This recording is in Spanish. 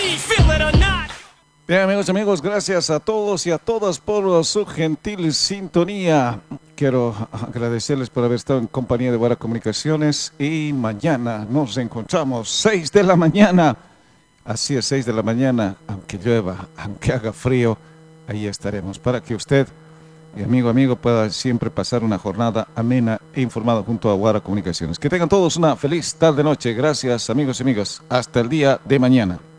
Bien, amigos, gracias a todos y a todas por su gentil sintonía. Quiero agradecerles por haber estado en compañía de Guara Comunicaciones y mañana nos encontramos 6 de la mañana. Así es, 6 de la mañana, aunque llueva, aunque haga frío, ahí estaremos para que usted, amigo, pueda siempre pasar una jornada amena e informada junto a Guara Comunicaciones. Que tengan todos una feliz tarde-noche. Gracias, amigos y amigas. Hasta el día de mañana.